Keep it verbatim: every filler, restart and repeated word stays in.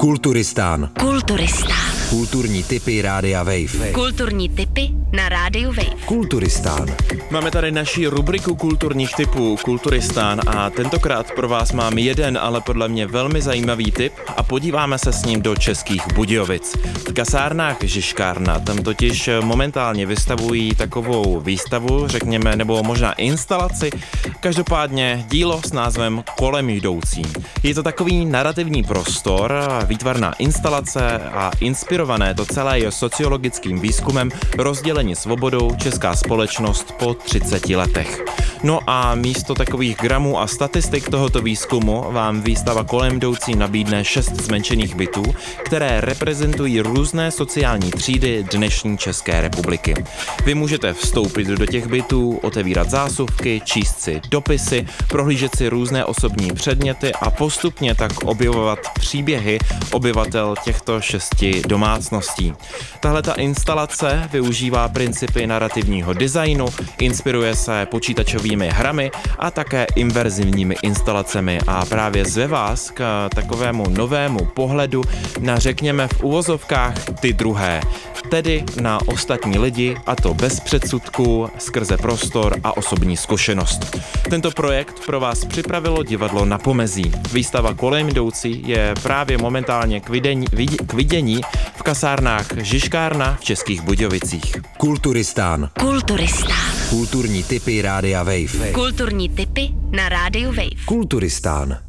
Kulturistán. Kulturistán. Kulturní tipy Rádia Wave. Kulturní tipy na Rádiu Wave. Kulturistán. Máme tady naši rubriku kulturních tipů Kulturistán a tentokrát pro vás mám jeden, ale podle mě velmi zajímavý tip a podíváme se s ním do Českých Budějovic. V kasárnách Žižkárna tam totiž momentálně vystavují takovou výstavu, řekněme, nebo možná instalaci, každopádně dílo s názvem Kolem jdoucí. Je to takový narrativní prostor, výtvarná instalace a inspirované to celé je sociologickým výzkumem Rozdělení svobodou česká společnost po třiceti letech. No a místo takových gramů a statistik tohoto výzkumu vám výstava Kolem jdoucí nabídne šest zmenšených bytů, které reprezentují různé sociální třídy dnešní České republiky. Vy můžete vstoupit do těch bytů, otevírat zásuvky, číst si dopisy, prohlížet si různé osobní předměty a postupně tak objevovat příběhy obyvatel těchto šesti domácností. Tahle ta instalace využívá principy narrativního designu, inspiruje se počítačovými hrami a také inverzivními instalacemi a právě zve vás k takovému novému pohledu na, řekněme v uvozovkách, ty druhé, tedy na ostatní lidi, a to bez předsudků, skrze prostor a osobní zkušenost. Tento projekt pro vás připravilo divadlo Na pomezí. Výstava Kolem jdoucí je právě momentálně k vidění, k vidění v kasárnách Žižkárna v Českých Budějovicích. Kulturistán. Kulturistán. Kulturní tipy Rádia Wave. Kulturní tipy na Rádiu Wave. Kulturistán.